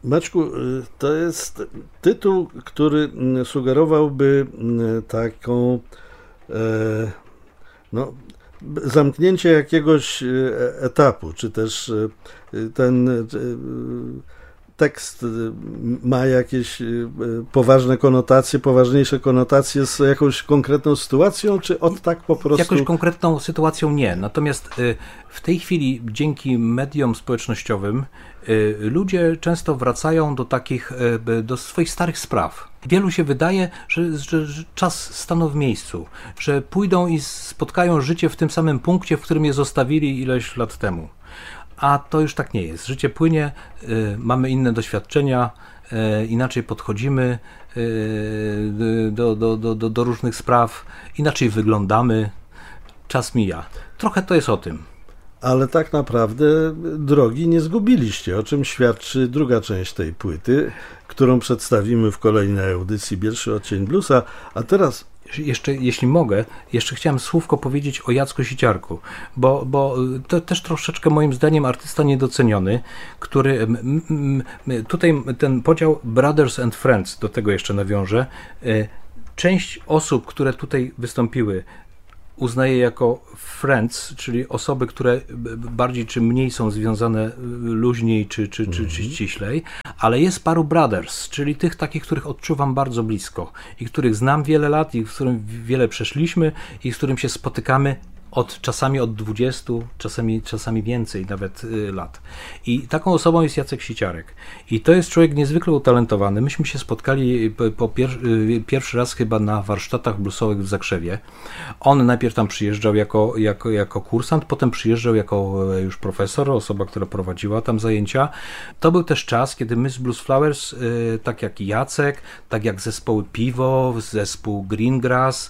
Maćku, to jest tytuł, który sugerowałby taką no, zamknięcie jakiegoś etapu, czy też ten tekst ma jakieś poważne konotacje, poważniejsze konotacje z jakąś konkretną sytuacją, czy tak po prostu? Jakąś konkretną sytuacją nie. Natomiast w tej chwili dzięki mediom społecznościowym ludzie często wracają do swoich starych spraw. Wielu się wydaje, że czas stanął w miejscu, że pójdą i spotkają życie w tym samym punkcie, w którym je zostawili ileś lat temu. A to już tak nie jest. Życie płynie, mamy inne doświadczenia, inaczej podchodzimy do różnych spraw, inaczej wyglądamy, czas mija. Trochę to jest o tym. Ale tak naprawdę drogi nie zgubiliście, o czym świadczy druga część tej płyty, którą przedstawimy w kolejnej audycji Pierwszy odcień bluesa, a teraz... Jeszcze, jeśli mogę, jeszcze chciałem słówko powiedzieć o Jacku Siciarku, bo to też troszeczkę moim zdaniem artysta niedoceniony, który tutaj ten podział Brothers and Friends, do tego jeszcze nawiążę, część osób, które tutaj wystąpiły, uznaje jako friends, czyli osoby, które bardziej czy mniej są związane luźniej czy ściślej, ale jest paru brothers, czyli tych takich, których odczuwam bardzo blisko i których znam wiele lat i z którym wiele przeszliśmy i z którym się spotykamy czasami od 20, czasami więcej nawet lat. I taką osobą jest Jacek Siciarek. I to jest człowiek niezwykle utalentowany. Myśmy się spotkali pierwszy raz chyba na warsztatach bluesowych w Zakrzewie. On najpierw tam przyjeżdżał jako kursant, potem przyjeżdżał jako już profesor, osoba, która prowadziła tam zajęcia. To był też czas, kiedy my z Blues Flowers, tak jak Jacek, tak jak zespoły Piwo, zespół Greengrass,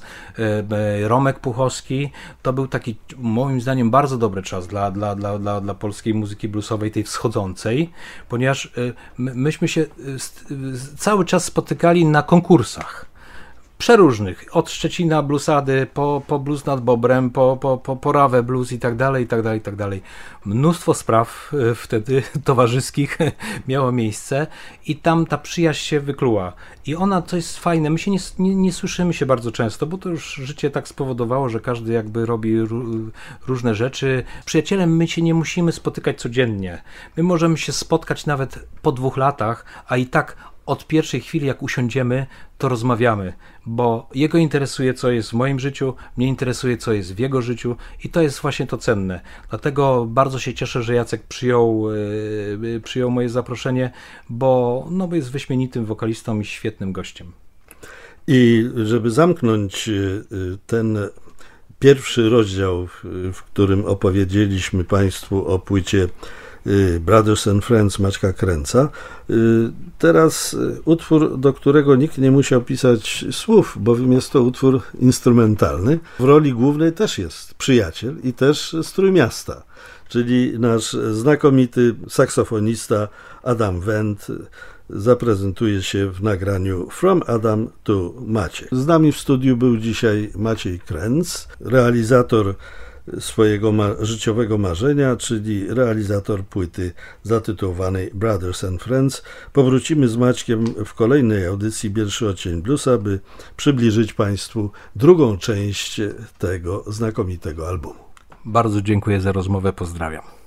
Romek Puchowski, to był taki moim zdaniem bardzo dobry czas dla polskiej muzyki bluesowej, tej wschodzącej, ponieważ myśmy się cały czas spotykali na konkursach przeróżnych, od Szczecina Bluesady, po Blues nad Bobrem, po Rawę Blues i tak dalej. Mnóstwo spraw wtedy towarzyskich miało miejsce i tam ta przyjaźń się wykluła. I ona, co jest fajne, my się nie słyszymy się bardzo często, bo to już życie tak spowodowało, że każdy jakby robi różne rzeczy. Przyjacielem my się nie musimy spotykać codziennie. My możemy się spotkać nawet po 2 latach, a i tak od pierwszej chwili, jak usiądziemy, to rozmawiamy, bo jego interesuje, co jest w moim życiu, mnie interesuje, co jest w jego życiu i to jest właśnie to cenne. Dlatego bardzo się cieszę, że Jacek przyjął moje zaproszenie, bo jest wyśmienitym wokalistą i świetnym gościem. I żeby zamknąć ten pierwszy rozdział, w którym opowiedzieliśmy Państwu o płycie Brothers and Friends Maćka Kręca. Teraz utwór, do którego nikt nie musiał pisać słów, bowiem jest to utwór instrumentalny. W roli głównej też jest przyjaciel i też strój miasta, czyli nasz znakomity saksofonista Adam Wendt zaprezentuje się w nagraniu From Adam to Maciej. Z nami w studiu był dzisiaj Maciej Kręc, realizator swojego życiowego marzenia, czyli realizator płyty zatytułowanej Brothers and Friends. Powrócimy z Maćkiem w kolejnej audycji Pierwszy odcień bluesa, by przybliżyć Państwu drugą część tego znakomitego albumu. Bardzo dziękuję za rozmowę, pozdrawiam.